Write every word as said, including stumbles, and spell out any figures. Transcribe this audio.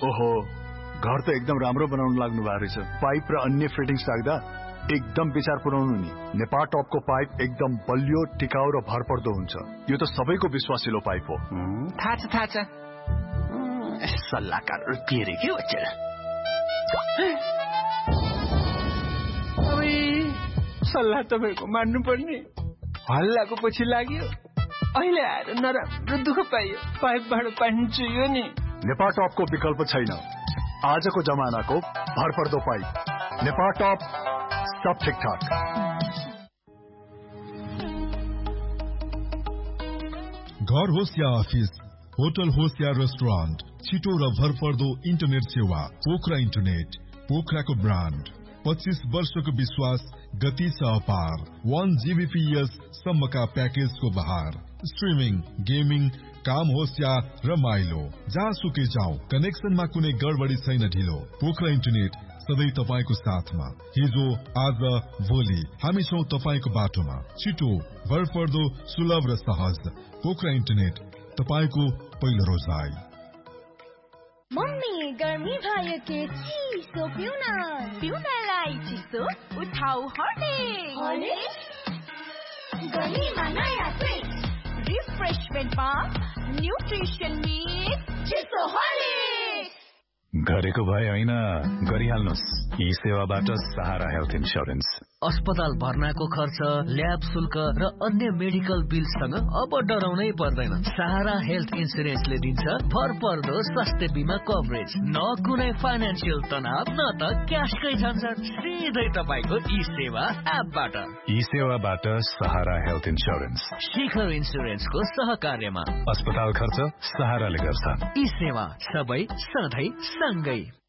ओहो, घर त एकदम राम्रो बनाउन लाग्नु भएको रहेछ। पाइप र अन्य फिटिङ्स राख्दा एकदम विचार पुर्याउनु नि। नेपाल टपको पाइप एकदम बलियो, टिकाउ र भरपर्दो हुन्छ। यो त सबैको विश्वासिलो पाइप हो। थाहा छ थाहा छ। सल्लाहकार के रे के बच्चा? सल्लाह तपाईँको मान्नु पर्ने। हल्लाको पछि लाग्यो, अहिले आएर नराम्रो दुःख पाइयो। पाइपबाट पानी चुहियो नि। नेपाल टपको विकल्प छैन। आजको जमानाको भरपर्दो पाइप नेपाल टप, सब ठिकठाक। घर होस् या अफिस, होटल होस् या रेस्टुरेन्ट, छिटो र भरपर्दो इन्टरनेट सेवा पोखरा इन्टरनेट। पोखराको ब्रान्ड, पच्चीस वर्षको विश्वास, गति छ अपार। वन जीबीपीएस सम्मका प्याकेजको बहार। स्ट्रिमिङ, गेमिङ, काम होस् या रमाइलो, जहाँसुकै जाऊ, कनेक्सनमा कुनै गडबडी छैन ढिलो। पोखरा इन्टरनेट सधैँ तपाईको साथमा। हिजो, आज, भोलि हामी छौं तपाईको बाटोमा। छिटो, भरपर्दो, सुलभ र सहज। पोखरा इन्टरनेट, तपाईको पहिलो रोजाइ। मम्मी, गर्मी भयो के चिसो पिउन। पिउनलाई चिसो उठाउ हर्लिक्स। हर्लिक्स? गर्मीमा नयाँ ट्रिक। रिफ्रेशमेन्टमा न्युट्रिसन मिक्स चिसो हर्लिक्स। गरेको भए होइन, गरिहाल्नुस्। यी सेवाबाट सहारा हेल्थ इन्स्योरेन्स। अस्पताल भर्नाको खर्च, ल्याब शुल्क र अन्य मेडिकल बिलसँग अब डराउनै पर्दैन। सहारा हेल्थ इन्स्योरेन्सले दिन्छ भरपर्दो स्वास्थ्य बिमा कभरेज। न कुनै फाइनेन्सियल तनाव, न त क्यासकै झन्झट, सिधै तपाईको ई सेवा एपबाट। ई सेवाबाट सहारा हेल्थ इन्स्योरेन्स शिखर इन्स्योरेन्सको सहकार्यमा। अस्पताल खर्च सहाराले गर्छ। ई सेवा सबै सधैँ सँगै।